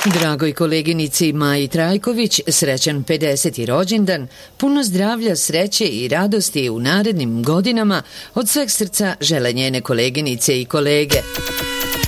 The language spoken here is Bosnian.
Dragoj koleginici Maji Trajković srećan 50. rođendan, puno zdravlja, sreće i radosti u narednim godinama, od sveg srca žele njene koleginice i kolege.